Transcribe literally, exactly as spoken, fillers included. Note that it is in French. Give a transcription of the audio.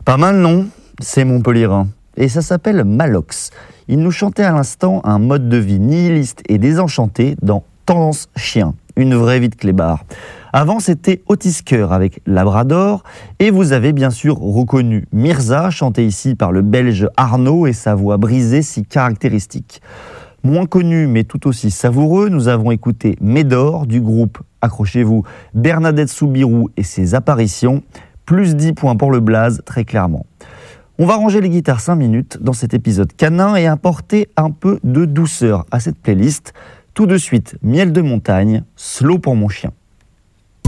Pas mal, non? C'est Montpellierin. Et ça s'appelle Malox. Il nous chantait à l'instant un mode de vie nihiliste et désenchanté dans Tendance Chien, une vraie vie de clébard. Avant, c'était Otis Kerr avec Labrador. Et vous avez bien sûr reconnu Mirza, chanté ici par le Belge Arnaud et sa voix brisée si caractéristique. Moins connu mais tout aussi savoureux, nous avons écouté Médor du groupe, accrochez-vous, Bernadette Soubirous et ses apparitions. Plus dix points pour le blaze, très clairement. On va ranger les guitares cinq minutes dans cet épisode canin et apporter un peu de douceur à cette playlist. Tout de suite, Miel de montagne, slow pour mon chien.